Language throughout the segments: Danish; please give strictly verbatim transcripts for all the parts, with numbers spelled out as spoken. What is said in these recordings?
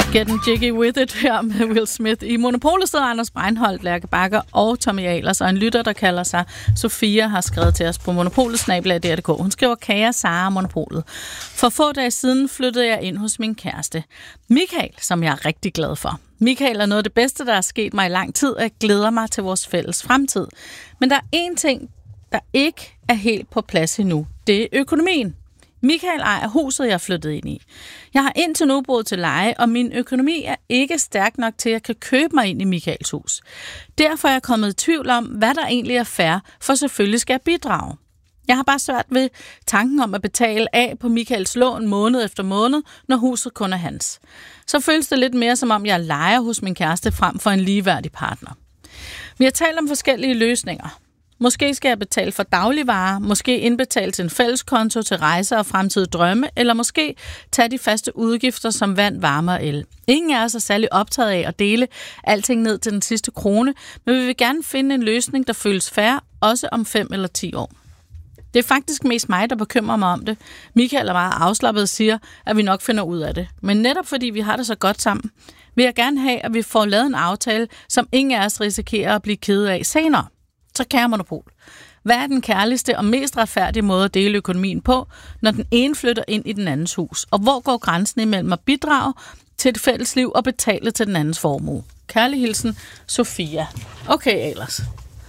Getting Jiggy With It her med Will Smith. I Monopolet sidder Anders Breinholt, Lærke Bakker og Tommy Ahlers, og en lytter, der kalder sig Sofia, har skrevet til os på monopolet snabel-a punktum d k. Hun skriver, kære Sara Monopolet. For få dage siden flyttede jeg ind hos min kæreste, Michael, som jeg er rigtig glad for. Michael er noget af det bedste, der er sket mig i lang tid, og jeg glæder mig til vores fælles fremtid. Men der er én ting, der ikke er helt på plads endnu. Det er økonomien. Michael ejer huset, jeg er flyttet ind i. Jeg har indtil nu boet til leje, og min økonomi er ikke stærk nok til, at jeg kan købe mig ind i Michaels hus. Derfor er jeg kommet i tvivl om, hvad der egentlig er fair, for selvfølgelig skal jeg bidrage. Jeg har bare svært ved tanken om at betale af på Michaels lån måned efter måned, når huset kun er hans. Så føles det lidt mere, som om jeg lejer hos min kæreste frem for en ligeværdig partner. Vi har talt om forskellige løsninger. Måske skal jeg betale for dagligvarer, måske indbetale til en fælleskonto til rejser og fremtidige drømme, eller måske tage de faste udgifter som vand, varme og el. Ingen af os er særlig optaget af at dele alting ned til den sidste krone, men vi vil gerne finde en løsning, der føles fair, også om fem eller ti år. Det er faktisk mest mig, der bekymrer mig om det. Michael er meget afslappet og siger, at vi nok finder ud af det. Men netop fordi vi har det så godt sammen, vil jeg gerne have, at vi får lavet en aftale, som ingen af os risikerer at blive kede af senere. Så kære Monopol, hvad er den kærligste og mest retfærdige måde at dele økonomien på, når den ene flytter ind i den andens hus? Og hvor går grænsen imellem at bidrage til et fælles liv og betale til den andens formue? Kærlig hilsen, Sofia. Okay, ellers.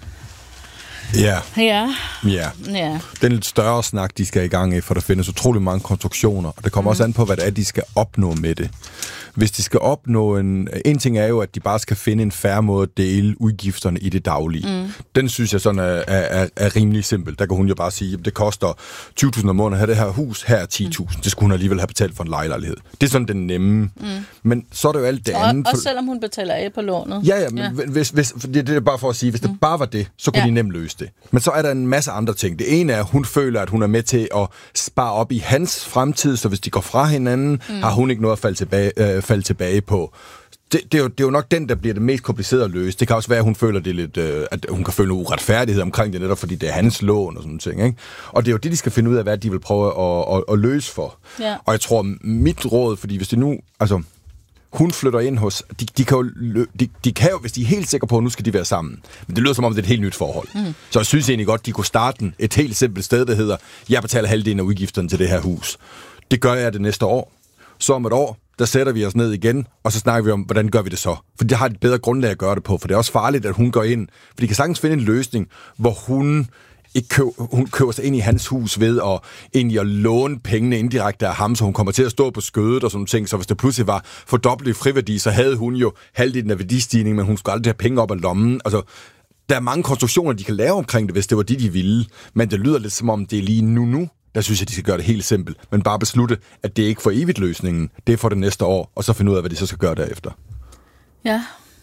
Ja. Ja. Ja. Ja. Den lidt større snak, de skal i gang i, for der findes utrolig mange konstruktioner, og det kommer mm. også an på, hvad det er, de skal opnå med det. Hvis de skal opnå en... En ting er jo, at de bare skal finde en fair måde at dele udgifterne i det daglige. Mm. Den synes jeg sådan er, er, er rimelig simpel. Der kan hun jo bare sige, at det koster tyve tusind om måneden at have det her hus, her er ti tusind. Mm. Det skulle hun alligevel have betalt for en lejelejlighed. Det er sådan den nemme. Mm. Men så er det jo alt det og, andet. Også selvom hun betaler af på lånet. Ja, ja, men ja. Hvis, hvis, det, det er bare for at sige, hvis det mm. bare var det, så kunne ja. de nemt løse det. Men så er der en masse andre ting. Det ene er, at hun føler, at hun er med til at spare op i hans fremtid, så hvis de går fra hinanden, mm. har hun ikke noget at falde tilbage, øh, falde tilbage på. Det, det, er jo, det er jo nok den, der bliver det mest komplicerede at løse. Det kan også være, at hun føler det lidt, øh, at hun kan føle uretfærdighed omkring det, netop fordi det er hans lån og sådan ting, ikke? Og det er jo det, de skal finde ud af, hvad de vil prøve at, at, at løse for. Ja. Og jeg tror, mit råd, fordi hvis det nu... altså hun flytter ind hos... De, de, kan jo, de, de kan jo, hvis de er helt sikre på, at nu skal de være sammen. Men det lyder som om, det er et helt nyt forhold. Mm. Så jeg synes egentlig godt, de kunne starte et helt simpelt sted, der hedder, jeg betaler halvdelen af udgifterne til det her hus. Det gør jeg det næste år. Så om et år, der sætter vi os ned igen, og så snakker vi om, hvordan gør vi det så? For det har et bedre grundlag at gøre det på, for det er også farligt, at hun går ind. For de kan sagtens finde en løsning, hvor hun... Ikke køb, hun køber sig ind i hans hus ved at, egentlig at låne pengene indirekte af ham, så hun kommer til at stå på skødet og sådan ting. Så hvis det pludselig var fordoblet friværdi, så havde hun jo halvdelen af værdistigning, men hun skulle aldrig have penge op af lommen. Altså, der er mange konstruktioner, de kan lave omkring det, hvis det var det, de ville. Men det lyder lidt som om, det er lige nu nu. Der synes jeg, de skal gøre det helt simpelt. Men bare beslutte, at det er ikke for evigt løsningen. Det er for det næste år, og så finde ud af, hvad de så skal gøre derefter. Ja.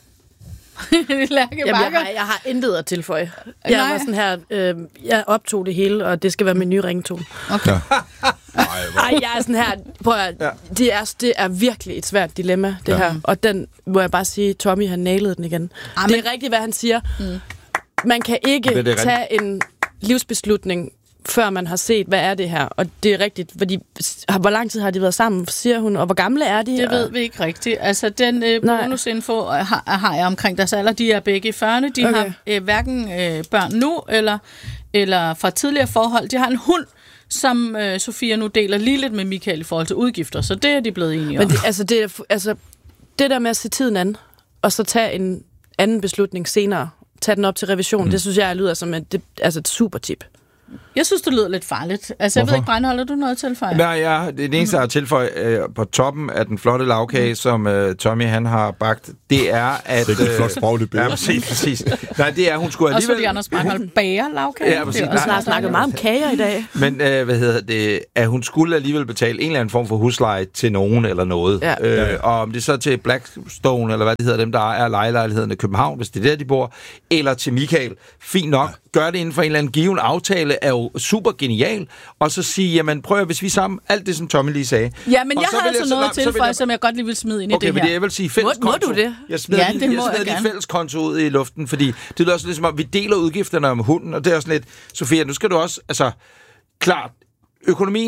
Jamen, jeg, har, jeg har intet at tilføje. Jeg Nej. var sådan her, øh, jeg optog det hele, og det skal være min nye ringtone. Okay. Ja. Ej, jeg er sådan her, prøv at, ja. det, er, det er virkelig et svært dilemma, det ja. her. Og den må jeg bare sige, Tommy har nailede den igen. Amen. Det er rigtigt, hvad han siger. Mm. Man kan ikke det, det tage en livsbeslutning, før man har set, hvad er det her. Og det er rigtigt, fordi hvor lang tid har de været sammen, siger hun, og hvor gamle er de? Det ved vi ikke rigtigt. Altså, den øh, bonusinfo har, har jeg omkring deres alder. De er begge i fyrrerne. De okay. har øh, hverken øh, børn nu, eller, eller fra tidligere forhold. De har en hund, som øh, Sofia nu deler lige lidt med Michael i forhold til udgifter. Så det er de blevet enige om. Men det, altså, det, er, altså, det der med at se tiden an, og så tage en anden beslutning senere, tage den op til revision, mm. det synes jeg lyder som et, det, altså et super tip. Jeg synes, det lyder lidt farligt. Altså, jeg ved ikke, Breinholt, har du noget at tilføje? Nej, ja, det eneste, jeg har tilføjet øh, på toppen af den flotte lavkage, mm. som øh, Tommy han har bagt, det er, at... Det er et flot spragligt billede. Ja, præcis, præcis. Nej, det er, hun skulle alligevel... Også fordi Anders Breinholt bager lavkage. Ja, præcis. Vi har snakket meget om kager i dag. Men, øh, hvad hedder det, at hun skulle alligevel betale en eller anden form for husleje til nogen eller noget. Ja. Øh, ja, ja. Og om det så til Blackstone, eller hvad det hedder, dem, der ejer lejelejligheden i København, hvis det er der, de bor, eller til Michael. Fint nok. Gør det inden for en eller anden given aftale, er jo super genial, og så sige, jamen prøv at, hvis vi sammen, alt det, som Tommy lige sagde. Ja, men jeg har altså jeg, noget til for, som jeg godt lige vil smide ind okay, i det her. Okay, men det jeg vil sige fælleskonto. Må, må du det? Jeg smider ja, lige, det jeg smider lige fælleskonto ud i luften, fordi det lyder også lidt som om, vi deler udgifterne om hunden, og det er også lidt, Sofia, nu skal du også, altså, klart, økonomien,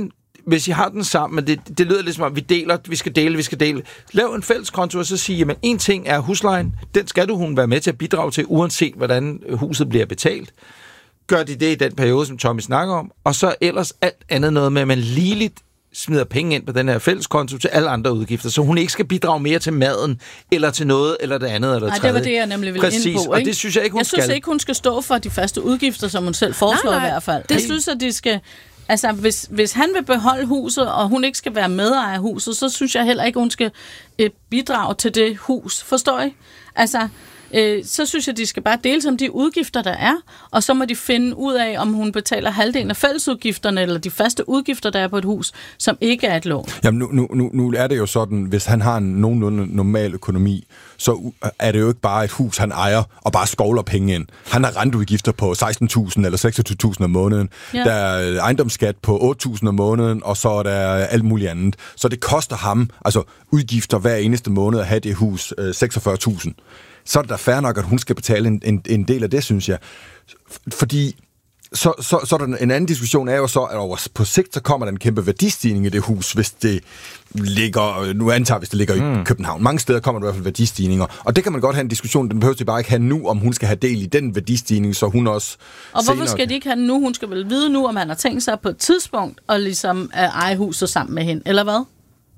hvis I har den sammen, men det, det lyder lidt som om, vi deler, vi skal dele, vi skal dele. Lav en fælles konto, og så sige, jamen en ting er huslejen, den skal du hun være med til at bidrage til, uanset hvordan huset bliver betalt. Gør de det i den periode, som Tommy snakker om, og så ellers alt andet noget med, at man ligeligt smider penge ind på den her fælleskonto til alle andre udgifter, så hun ikke skal bidrage mere til maden, eller til noget, eller det andet, eller nej, tredje. Det var det, jeg nemlig ville Præcis, ind på. Ikke? Og det synes jeg ikke, hun jeg skal. Jeg synes ikke, hun skal stå for de faste udgifter, som hun selv foreslår nej, nej, i hvert fald. Det jeg synes, at de skal... Altså, hvis, hvis han vil beholde huset, og hun ikke skal være medejer af huset, så synes jeg heller ikke, hun skal øh, bidrage til det hus. Forstår I? Altså... Øh, så synes jeg, de skal bare dele som de udgifter, der er, og så må de finde ud af, om hun betaler halvdelen af fællesudgifterne, eller de faste udgifter, der er på et hus, som ikke er et lån. Jamen, nu, nu, nu, nu er det jo sådan, hvis han har en nogenlunde normal økonomi, så er det jo ikke bare et hus, han ejer, og bare skovler penge ind. Han har renteudgifter på seksten tusind eller seksogtyve tusind om måneden. Ja. Der er ejendomsskat på otte tusind om måneden, og så er der alt muligt andet. Så det koster ham, altså udgifter hver eneste måned at have det hus, øh, seksogfyrre tusind. Så er det da fair nok, at hun skal betale en, en, en del af det, synes jeg. Fordi så, så, så er der en anden diskussion, er jo så, at over, på sigt så kommer der en kæmpe værdistigning i det hus, hvis det ligger, nu antager hvis det ligger mm. i København. Mange steder kommer der i hvert fald værdistigninger, og det kan man godt have en diskussion, den behøver de bare ikke have nu, om hun skal have del i den værdistigning, så hun også og hvorfor skal de ikke have den nu? Hun skal vel vide nu, om han har tænkt sig på et tidspunkt og ligesom eje huset sammen med hende, eller hvad?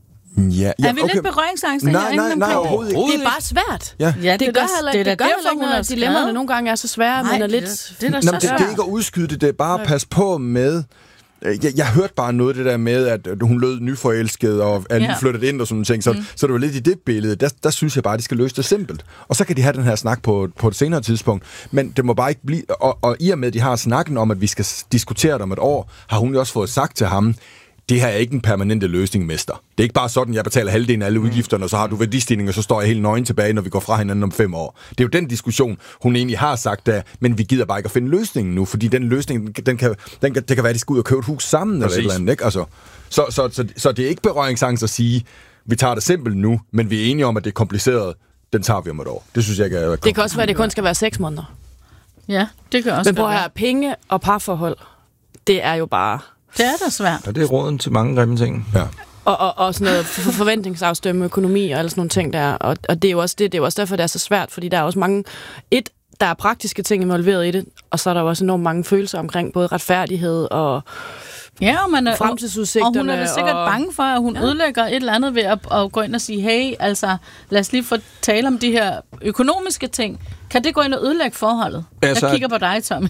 Ja, ja, er vi okay. lidt berøringsangst? Nej, nej, nej, overhovedet ikke. Det er bare svært. Ja. Ja, det, det gør heller ikke, det, det gør heller ikke noget, at dilemmaerne nogle gange er så svære, nej, men er lidt... Det, det, er Nå, det, det er ikke at udskyde det, det er bare at passe på med... Jeg, jeg hørte bare noget af det der med, at hun lød nyforelsket, og er lige flyttet ind og sådan ting, så, mm. så det var lidt i det billede. Der, der synes jeg bare, at de skal løse det simpelt. Og så kan de have den her snak på, på et senere tidspunkt. Men det må bare ikke blive... Og, og i og med, at de har snakken om, at vi skal diskutere det om et år, har hun jo også fået sagt til ham, det her er ikke en permanente løsning, mester. Det er ikke bare sådan, jeg betaler halvdelen af alle udgifterne, og så har du værdistigning, og så står jeg helt nøgen tilbage, når vi går fra hinanden om fem år. Det er jo den diskussion, hun egentlig har sagt, da, men vi gider bare ikke at finde løsningen nu, fordi den løsning, den kan, den kan, det kan være, at de skal ud og købe et hus sammen, eller et eller andet, ikke? Altså, så, så, så, så det er ikke berøringsangst at sige, vi tager det simpelt nu, men vi er enige om, at det er kompliceret, den tager vi om et år. Det synes jeg ikke er... Det kan også være, at det kun skal være seks måneder. Ja, det kan også men prøv at have penge og parforhold, det er jo bare... Det er da svært. Og det er råden til mange grimme ting. Ja. Og, og, og sådan noget for forventningsafstemme, økonomi og alle sådan nogle ting der. Og, og det er jo også det, det er jo også derfor, det er så svært, fordi der er også mange... Et, der er praktiske ting involveret i det, og så er der også enormt mange følelser omkring både retfærdighed og... Ja, og, man er, fremtidsudsigterne. Og hun er da sikkert og... bange for, at hun ja. ødelægger et eller andet ved at, at gå ind og sige, hey, altså, lad os lige få tale om de her økonomiske ting. Kan det gå ind og ødelægge forholdet? Altså, jeg kigger på dig, Tommy.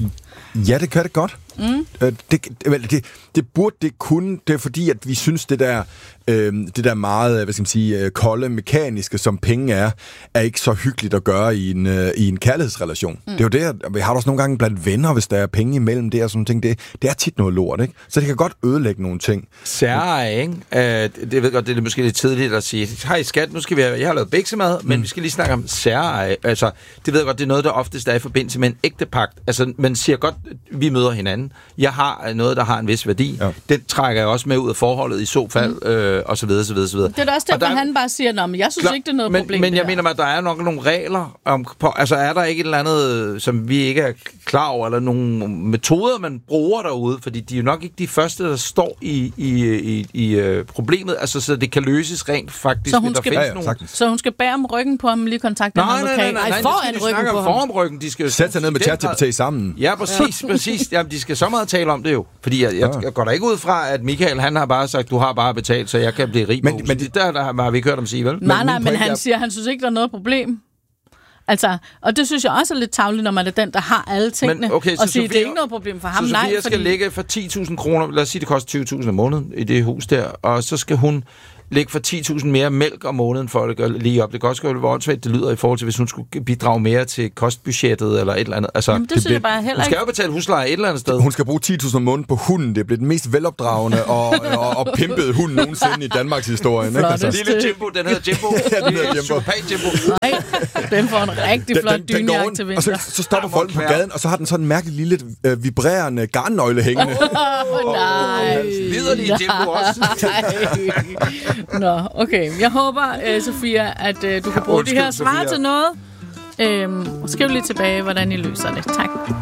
Ja, det kan det godt. Mm. Det, det, det, det burde det kunne. Det er fordi, at vi synes, det der, øh, det der meget, hvad skal man sige, kolde, mekaniske, som penge er, er ikke så hyggeligt at gøre i en, øh, i en kærlighedsrelation. Mm. Det er jo det, vi har også nogle gange blandt venner, hvis der er penge imellem det og sådan ting. Det, det er tit noget lort, ikke? Så det kan godt ødelægge nogle ting. Særeje, ikke? Uh, det ved godt, det er måske lidt tidligt at sige, hej skat, nu skal vi have, jeg har lavet biksemad, mm. men vi skal lige snakke om særeje. Altså, det ved jeg godt, det er noget, der oftest er i forbindelse med en ægte pagt. Altså, man siger godt, vi møder hinanden. Jeg har noget, der har en vis værdi. Ja. Den trækker jeg også med ud af forholdet i så fald, mm. øh, og så videre, så videre, så videre. Det er da også derfor, der, han bare siger, men jeg synes klar, ikke, det er noget men, problem. Men jeg mener, at der er nok nogle regler. Om, på, altså, er der ikke et eller andet, som vi ikke er klar over, eller nogle metoder, man bruger derude? Fordi de er jo nok ikke de første, der står i, i, i, i uh, problemet, altså, så det kan løses rent faktisk. Så hun, skal, ja, ja, nogle... så hun skal bære om ryggen på ham, lige kontakte ham lokalt? Nej, nej, nej, nej, foran de ryggen på foran ryggen. De skal sætte sig ned med ChatGPT sammen. Ja, præcis, præcis. Jamen, de skal så meget tale om det jo. Fordi jeg, jeg, jeg går da ikke ud fra, at Michael, han har bare sagt, du har bare betalt, så jeg kan blive rig. Men, men det der, der har vi ikke hørt om sige, vel? Nej, nej, men han siger, han synes ikke, der er noget problem. Altså, og det synes jeg også er lidt tarveligt, når man er den, der har alle tingene, men okay, og siger, det er ikke noget problem for ham. Så nej, Sofia fordi... skal lægge for ti tusind kroner, lad os sige, det koster tyve tusind om måneden i det hus der, og så skal hun lægge for ti tusind mere mælk om måneden for at gøre lige op. Det kan også gøre, hvor åndssvagt det lyder i forhold til, hvis hun skulle bidrage mere til kostbudgettet eller et eller andet. Altså, jamen, det, det synes jeg bare heller ikke. Hun skal jo betale husleje et eller andet sted. Hun skal bruge ti tusind om måneden på hunden. Det bliver den mest velopdragende og, og, og pimpede hund nogensinde i Danmarks historie. Ikke? Altså. Lille Jimbo, den hedder Jimbo. Ja, den hedder Jimbo. Jimbo. Nej, den får en rigtig flot dynjagt til vinter. Og så, så stopper folk på gaden, og så har den sådan en mærkelig lille øh, vibrerende garnnøgle hængende. Åh, nej. Liderlig Jimbo også. Nå, okay. Jeg håber, uh, Sofia, at uh, du kan bruge de her svar til noget. Øhm, skriv lige tilbage, hvordan I løser det. Tak.